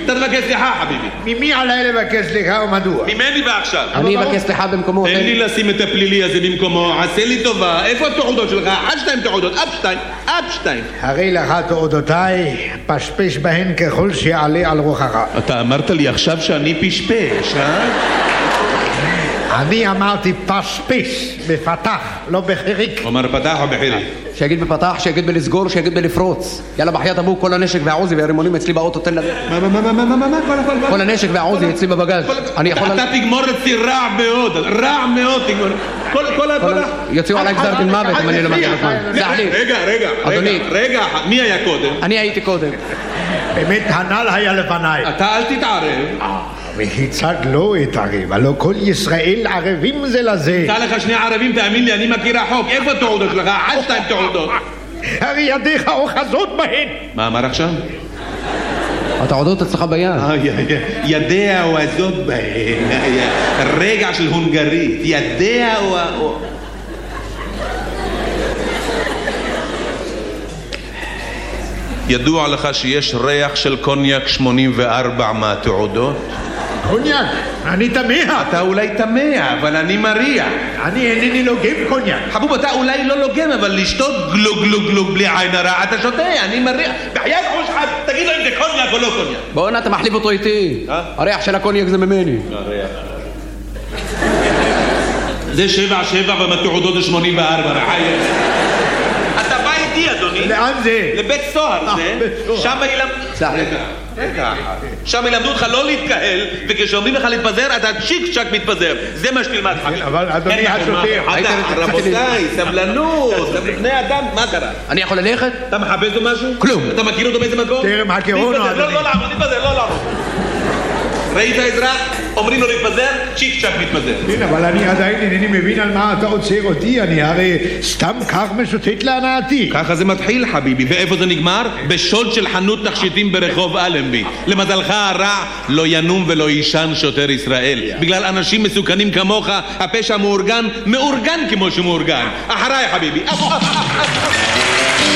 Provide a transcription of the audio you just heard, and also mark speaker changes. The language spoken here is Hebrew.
Speaker 1: תבקש סליחה חביבי.
Speaker 2: ממי עליי לבקש סליחה ומדוע?
Speaker 1: ממני ועכשיו.
Speaker 3: אני אבקש סליחה במקומו.
Speaker 1: תן לי לשים את הפלילי הזה במקומו, עשה לי טובה. איפה התעודות שלך? עד 2 תעודות, עד 2.
Speaker 2: הרי לך תעודותיי, פשפש בהן ככל שיעלה על רוחך.
Speaker 1: אתה אמרת לי עכשיו שאני פשפש,
Speaker 2: אני אמרתי פשפש, בפתח, לא בחיריק.
Speaker 1: הוא אמר פתח או בחיריק?
Speaker 3: שיגיד בפתח, שיגיד בלסגור, שיגיד בלפרוץ. יאללה בחייאת אבו, כל הנשק והעוזי והרימונים אצלי באוטו, תן לזה.
Speaker 1: מה?
Speaker 3: כל הנשק והעוזי אצלי בבגז.
Speaker 1: אתה תגמור אצלי רע מאוד תגמור. כל הפתח.
Speaker 3: יוציאו עליי גזר דין מוות אם אני לא מגיע לזמן.
Speaker 1: רגע, מי היה קודם?
Speaker 3: אני הייתי קודם.
Speaker 2: באמת הנ"ל היה לפניי.
Speaker 1: אתה אל תתערב.
Speaker 2: וכיצד לא אתערב? הלא כל ישראל ערבים זה לזה.
Speaker 1: תמצא לך 2 ערבים, תאמין לי, אני מכיר החוק. איפה התעודות שלך? עד 2 תעודות.
Speaker 2: הרי ידיך אוחזות בהן.
Speaker 1: מה אמר עכשיו?
Speaker 3: התעודות אצלך ביד.
Speaker 1: ידיה אוחזות בהן. רגע של הונגרית. ידיה או... ידוע לך שיש ריח של קוניאק 84 מהתעודות?
Speaker 2: קוניאק? אני תמה.
Speaker 1: אתה אולי תמה, אבל אני מריח.
Speaker 2: אני אינני לוגם קוניאק.
Speaker 1: חבוב, אתה אולי לא לוגם, אבל לשתות גלוג בלי עין הרע, אתה שותה, אני מריח. בחיית ראש אחד, תגיד לו אם זה קוניאק או לא קוניאק.
Speaker 3: בוא אתה מחליף אותו איתי. הריח של הקוניאק זה ממני.
Speaker 1: זה 7 ומהתעודות זה 84. אתה בא איתי, אדוני.
Speaker 2: לאן זה?
Speaker 1: לבית סוהר זה. שם שם ילמדו אותך לא להתקהל, וכשאומרים לך להתפזר, אתה צ'יק צ'ק מתפזר. זה מה שתלמד חביב.
Speaker 2: אבל אדוני השוטר,
Speaker 1: רבותיי, סבלנות, בני אדם, מה קרה?
Speaker 3: אני יכול ללכת?
Speaker 1: אתה מחפש לו משהו?
Speaker 3: כלום.
Speaker 1: אתה מכיר אותו באיזה מקום?
Speaker 2: טרם הכירונו, אדוני.
Speaker 1: לא לעמוד, להתפזר, לא לעמוד. ראית אזרח? אומרים לו להתפזר, צ'יק צ'ק מתפזר.
Speaker 2: כן, אבל אני עדיין אינני מבין על מה אתה עוצר אותי, אני הרי סתם כך משוטט להנאתי.
Speaker 1: ככה זה מתחיל חביבי, ואיפה זה נגמר? בשוד של חנות תכשיטים ברחוב אלנבי. למזלך הרע, לא ינום ולא יישן שוטר ישראל. בגלל אנשים מסוכנים כמוך, הפשע מאורגן כמו שמאורגן. אחריי חביבי.